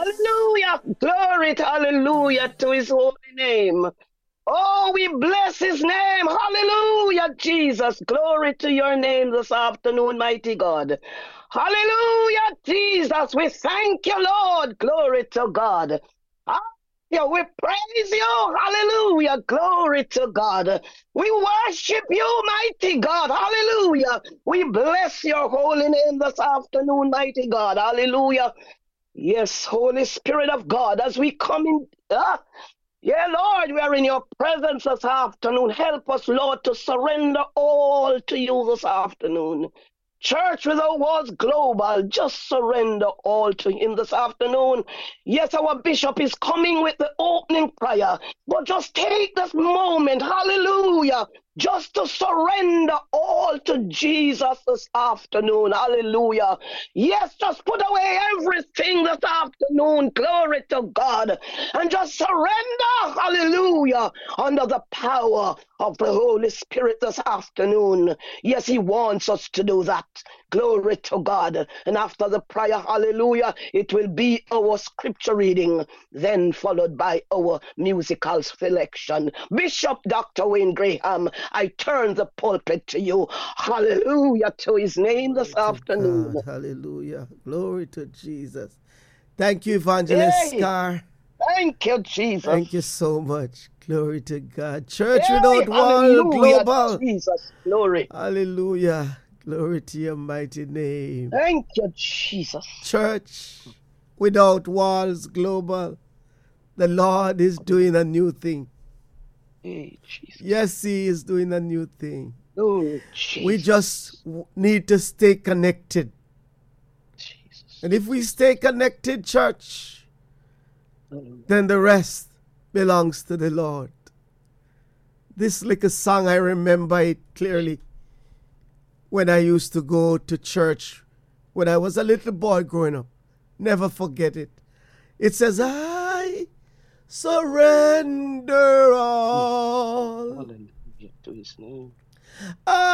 Hallelujah. Glory to hallelujah to his holy name. Oh, we bless his name. Hallelujah, Jesus. Glory to your name this afternoon, mighty God. Hallelujah, Jesus. We thank you, Lord. Glory to God. Hallelujah. We praise you. Hallelujah. Glory to God. We worship you, mighty God. Hallelujah. We bless your holy name this afternoon, mighty God. Hallelujah. Yes, Holy Spirit of God, as we come in. Yeah, Lord, we are in your presence this afternoon. Help us, Lord, to surrender all to you this afternoon. Church Without Walls Global, just surrender all to him this afternoon. Yes, our bishop is coming with the opening prayer, but just take this moment, hallelujah, just to surrender all to Jesus this afternoon, hallelujah. Yes, just put away everything this afternoon, glory to God, and just surrender, hallelujah, under the power of the Holy Spirit this afternoon. Yes, he wants us to do that. Glory to God. And after the prayer, hallelujah, it will be our scripture reading, then followed by our musical selection. Bishop Dr. Wayne Graham, I turn the pulpit to you. Hallelujah to his name Glory this to afternoon. God. Hallelujah. Glory to Jesus. Thank you, Evangelist Yay! Scar. Thank you, Jesus. Thank you so much. Glory to God. Church Yay! Without Wall Hallelujah, Global. Jesus. Glory. Hallelujah. Glory to your mighty name. Thank you, Jesus. Church Without Walls Global. The Lord is doing a new thing. Hey, Jesus. Yes, He is doing a new thing. Oh, We Jesus. just need to stay connected. Jesus. And if we stay connected, church, then the rest belongs to the Lord. This little song, I remember it clearly when I used to go to church when I was a little boy growing up. Never forget it. It says, I surrender all. Hallelujah to his name. I